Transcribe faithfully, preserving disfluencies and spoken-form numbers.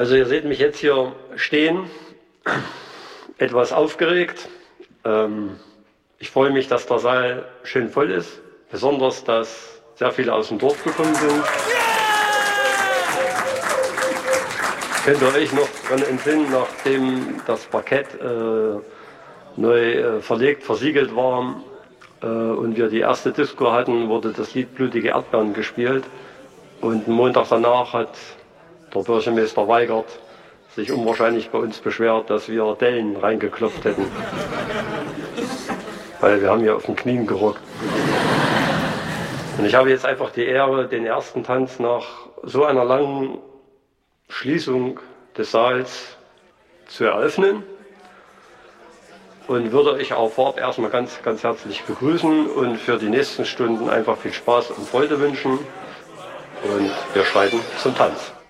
Also ihr seht mich jetzt hier stehen, etwas aufgeregt. Ähm, ich freue mich, dass der Saal schön voll ist, besonders, dass sehr viele aus dem Dorf gekommen sind. Könnt ihr euch noch daran entsinnen, nachdem das Parkett äh, neu äh, verlegt, versiegelt war äh, und wir die erste Disco hatten, wurde das Lied Blutige Erdbeeren gespielt. Und einen Montag danach hat der Bürgermeister Weigert sich unwahrscheinlich bei uns beschwert, dass wir Dellen reingeklopft hätten. Weil wir haben hier auf den Knien gerockt. Und ich habe jetzt einfach die Ehre, den ersten Tanz nach so einer langen Schließung des Saals zu eröffnen. Und würde euch auch vorab erstmal ganz, ganz herzlich begrüßen und für die nächsten Stunden einfach viel Spaß und Freude wünschen. Und wir schreiten zum Tanz.